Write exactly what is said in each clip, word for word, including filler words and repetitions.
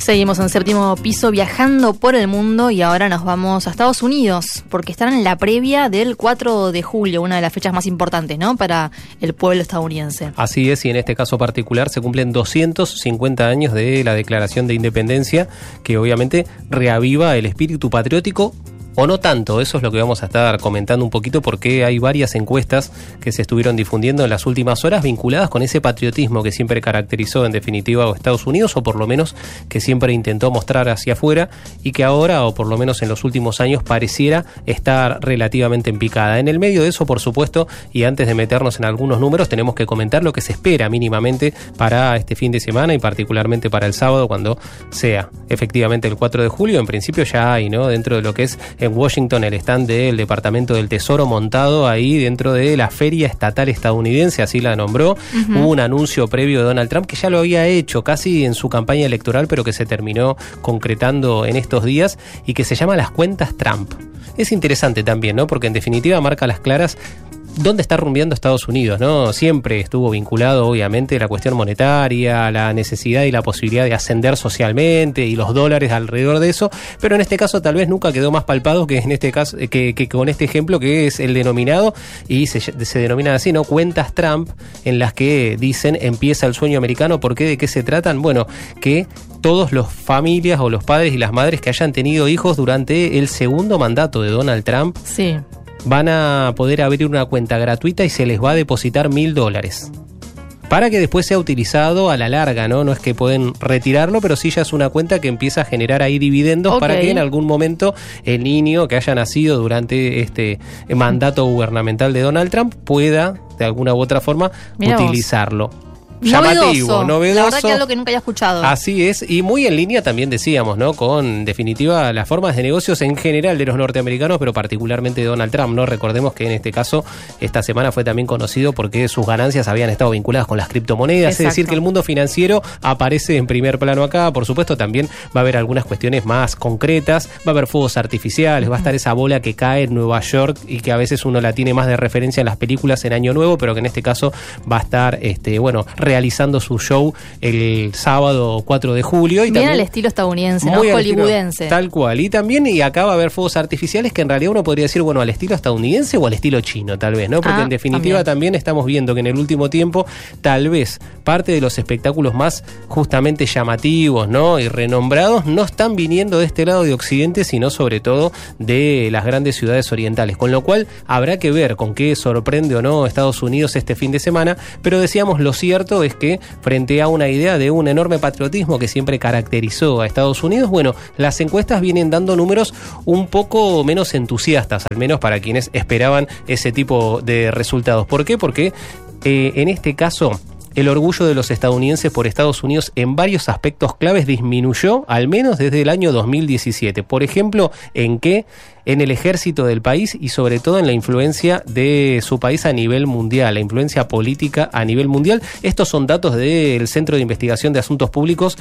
Seguimos en Séptimo Piso viajando por el mundo y ahora nos vamos a Estados Unidos porque están en la previa del cuatro de julio, una de las fechas más importantes, ¿no?, para el pueblo estadounidense. Así es, y en este caso particular se cumplen doscientos cincuenta años de la Declaración de Independencia, que obviamente reaviva el espíritu patriótico. O no tanto, eso es lo que vamos a estar comentando un poquito, porque hay varias encuestas que se estuvieron difundiendo en las últimas horas vinculadas con ese patriotismo que siempre caracterizó en definitiva a Estados Unidos, o por lo menos que siempre intentó mostrar hacia afuera, y que ahora, o por lo menos en los últimos años, pareciera estar relativamente en picada. En el medio de eso, por supuesto, y antes de meternos en algunos números, tenemos que comentar lo que se espera mínimamente para este fin de semana y particularmente para el sábado, cuando sea efectivamente el cuatro de julio. En principio ya hay, ¿no?, dentro de lo que es en Washington el stand del Departamento del Tesoro montado ahí dentro de la Feria Estatal Estadounidense, así la nombró. Uh-huh. Hubo un anuncio previo de Donald Trump que ya lo había hecho casi en su campaña electoral, pero que se terminó concretando en estos días, y que se llama las cuentas Trump. Es interesante también, ¿no?, porque en definitiva marca las claras dónde está rumbeando Estados Unidos, ¿no? Siempre estuvo vinculado, obviamente, la cuestión monetaria, la necesidad y la posibilidad de ascender socialmente y los dólares alrededor de eso, pero en este caso tal vez nunca quedó más palpado que en este caso, que, que con este ejemplo, que es el denominado, y se, se denominan así, ¿no?, cuentas Trump, en las que dicen empieza el sueño americano. ¿Por qué? ¿De qué se tratan? Bueno, que todos los familias o los padres y las madres que hayan tenido hijos durante el segundo mandato de Donald Trump, sí, van a poder abrir una cuenta gratuita y se les va a depositar mil dólares. Para que después sea utilizado a la larga, ¿no? No es que pueden retirarlo, pero sí ya es una cuenta que empieza a generar ahí dividendos, okay, para que en algún momento el niño que haya nacido durante este mandato gubernamental de Donald Trump pueda, de alguna u otra forma, Mirá utilizarlo. Vos. Llamativo, novedoso, novedoso. La verdad que es algo que nunca había escuchado. Así es, y muy en línea también decíamos, ¿no?, con, en definitiva, las formas de negocios en general de los norteamericanos, pero particularmente de Donald Trump, ¿no? Recordemos que en este caso, esta semana fue también conocido porque sus ganancias habían estado vinculadas con las criptomonedas. Exacto. Es decir, que el mundo financiero aparece en primer plano acá. Por supuesto, también va a haber algunas cuestiones más concretas, va a haber fuegos artificiales, uh-huh. va a estar esa bola que cae en Nueva York y que a veces uno la tiene más de referencia en las películas en Año Nuevo, pero que en este caso va a estar, este, bueno, realizando su show el sábado cuatro de julio. Y bien también al estilo estadounidense, ¿no?, hollywoodense. Tal cual. Y también, y acá va a haber fuegos artificiales que en realidad uno podría decir, bueno, al estilo estadounidense o al estilo chino, tal vez, ¿no? Porque ah, en definitiva también. también estamos viendo que en el último tiempo, tal vez, parte de los espectáculos más justamente llamativos, ¿no?, y renombrados, no están viniendo de este lado de Occidente, sino sobre todo de las grandes ciudades orientales. Con lo cual, habrá que ver con qué sorprende o no Estados Unidos este fin de semana, pero decíamos, lo cierto es que frente a una idea de un enorme patriotismo que siempre caracterizó a Estados Unidos, bueno, las encuestas vienen dando números un poco menos entusiastas, al menos para quienes esperaban ese tipo de resultados. ¿Por qué? Porque eh, en este caso el orgullo de los estadounidenses por Estados Unidos en varios aspectos claves disminuyó, al menos desde el año dos mil diecisiete. Por ejemplo, ¿en qué? En el ejército del país y sobre todo en la influencia de su país a nivel mundial, la influencia política a nivel mundial. Estos son datos del Centro de Investigación de Asuntos Públicos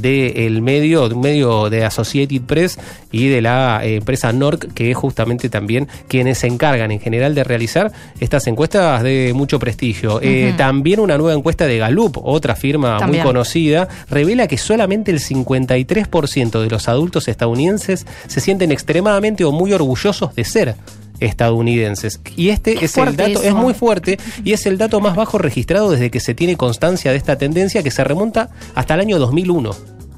del medio, de un medio de Associated Press y de la eh, empresa N O R C, que es justamente también quienes se encargan en general de realizar estas encuestas de mucho prestigio. Uh-huh. Eh, también una nueva encuesta de Gallup, otra firma también muy conocida, revela que solamente el cincuenta y tres por ciento de los adultos estadounidenses se sienten extremadamente o muy orgullosos de ser estadounidenses. Y este es, es el dato, eso. Es muy fuerte, y es el dato más bajo registrado desde que se tiene constancia de esta tendencia, que se remonta hasta el año dos mil uno.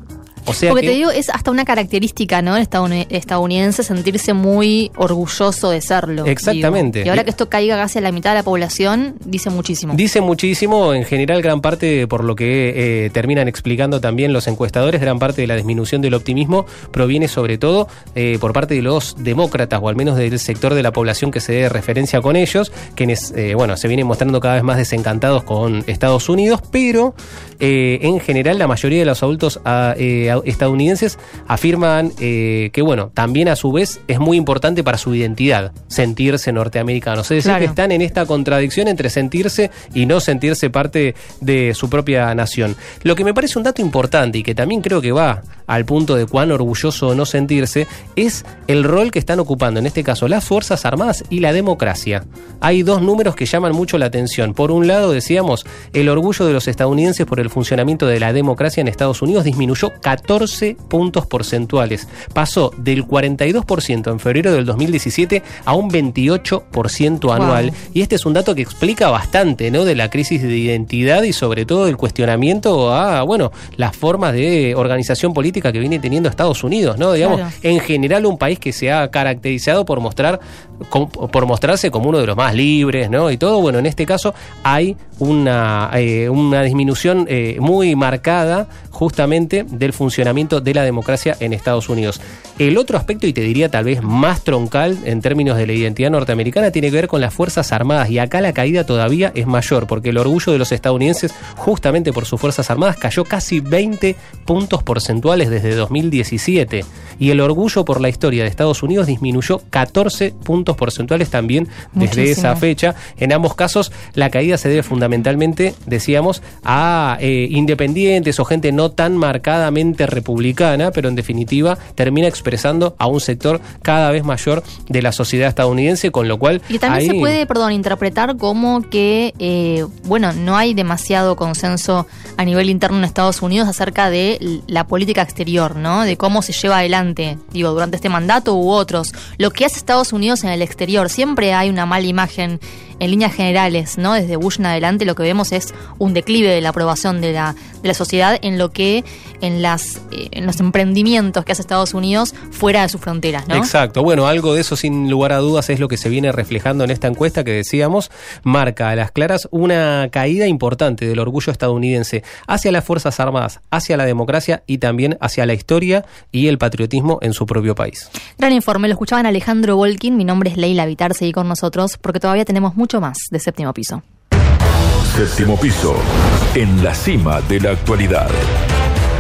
O sea Porque que, te digo, es hasta una característica, ¿no?, estadounidense sentirse muy orgulloso de serlo. Exactamente. Digo. Y ahora que esto caiga casi a la mitad de la población, dice muchísimo. Dice muchísimo, en general gran parte, por lo que eh, terminan explicando también los encuestadores, gran parte de la disminución del optimismo proviene sobre todo eh, por parte de los demócratas, o al menos del sector de la población que se dé referencia con ellos, quienes, eh, bueno, se vienen mostrando cada vez más desencantados con Estados Unidos, pero eh, en general la mayoría de los adultos a, eh, estadounidenses afirman eh, que, bueno, también a su vez es muy importante para su identidad sentirse norteamericanos. Es decir, claro, que están en esta contradicción entre sentirse y no sentirse parte de su propia nación. Lo que me parece un dato importante y que también creo que va al punto de cuán orgulloso o no sentirse, es el rol que están ocupando, en este caso, las Fuerzas Armadas y la democracia. Hay dos números que llaman mucho la atención. Por un lado, decíamos, el orgullo de los estadounidenses por el funcionamiento de la democracia en Estados Unidos disminuyó catorce puntos porcentuales. Pasó del cuarenta y dos por ciento en febrero del dos mil diecisiete a un veintiocho por ciento anual. Wow. Y este es un dato que explica bastante, ¿no?, de la crisis de identidad y sobre todo el cuestionamiento a, bueno, las formas de organización política que viene teniendo Estados Unidos, ¿no? Digamos, claro. En general un país que se ha caracterizado por mostrar, por mostrarse como uno de los más libres, ¿no? Y todo, bueno, en este caso hay una, eh, una disminución eh, muy marcada justamente del funcionamiento de la democracia en Estados Unidos. El otro aspecto, y te diría tal vez más troncal en términos de la identidad norteamericana, tiene que ver con las Fuerzas Armadas, y acá la caída todavía es mayor, porque el orgullo de los estadounidenses justamente por sus Fuerzas Armadas cayó casi veinte puntos porcentuales desde dos mil diecisiete, y el orgullo por la historia de Estados Unidos disminuyó catorce puntos porcentuales también desde Muchísimo. esa fecha. En ambos casos la caída se debe fundamentalmente, decíamos, a eh, independientes o gente no tan marcadamente republicana, pero en definitiva termina expresando a un sector cada vez mayor de la sociedad estadounidense, con lo cual... Y también ahí... se puede, perdón, interpretar como que, eh, bueno, no hay demasiado consenso a nivel interno en Estados Unidos acerca de la política exterior, ¿no? De cómo se lleva adelante, digo, durante este mandato u otros. Lo que hace Estados Unidos en el exterior, siempre hay una mala imagen en líneas generales, ¿no? Desde Bush en adelante lo que vemos es un declive de la aprobación de la, de la sociedad en lo que, en las eh, en los emprendimientos que hace Estados Unidos fuera de sus fronteras, ¿no? Exacto. Bueno, algo de eso sin lugar a dudas es lo que se viene reflejando en esta encuesta que decíamos, marca a las claras una caída importante del orgullo estadounidense hacia las Fuerzas Armadas, hacia la democracia y también hacia la historia y el patriotismo en su propio país. Gran informe, lo escuchaban Alejandro Volkin, mi nombre es Leila Vitar, seguí con nosotros porque todavía tenemos mucho más de Séptimo Piso. Séptimo Piso, en la cima de la actualidad.